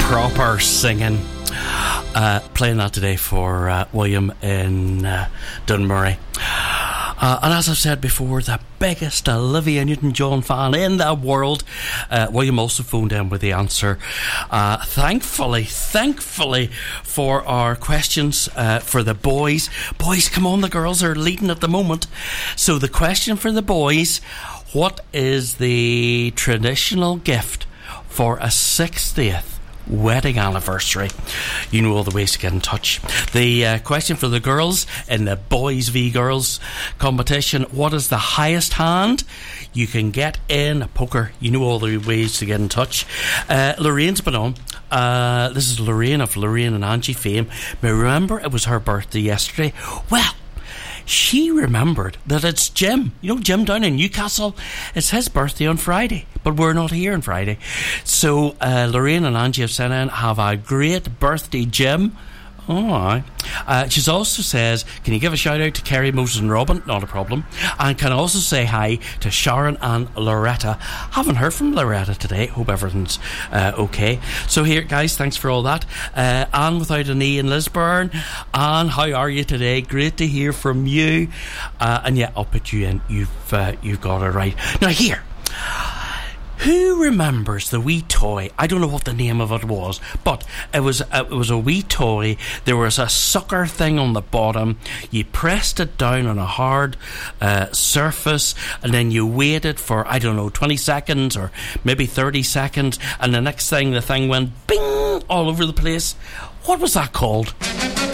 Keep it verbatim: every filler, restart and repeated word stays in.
proper singing. Uh, playing that today for uh, William in uh, Dunmurry. Uh, and as I've said before, the biggest Olivia Newton-John fan in the world. Uh, William also phoned in with the answer. Uh, thankfully, thankfully for our questions uh, for the boys. Boys, come on, the girls are leading at the moment. So the question for the boys: what is the traditional gift for a sixtieth wedding anniversary? You know all the ways to get in touch. The uh, question for the girls in the Boys v Girls competition: what is the highest hand you can get in poker? You know all the ways to get in touch. uh, Lorraine's been on. Uh, this is Lorraine of Lorraine and Angie fame. May remember it was her birthday yesterday. Well, she remembered that it's Jim, you know, Jim down in Newcastle. It's his birthday on Friday, but we're not here on Friday. So uh, Lorraine and Angie have sent in, have a great birthday, Jim. Oh, aye. Uh, she also says, can you give a shout out to Kerry, Moses and Robin? Not a problem. And can also say hi to Sharon and Loretta. Haven't heard from Loretta today. Hope everything's uh, okay. So here, guys, thanks for all that. uh, Anne without an E in Lisburn. Anne, how are you today? Great to hear from you. uh, And yeah, I'll put you in. You've, uh, you've got it right. Now here, who remembers the wee toy? I don't know what the name of it was, but it was a, it was a wee toy. There was a sucker thing on the bottom. You pressed it down on a hard uh, surface, and then you waited for, I don't know, twenty seconds or maybe thirty seconds, and the next thing, the thing went bing all over the place. What was that called?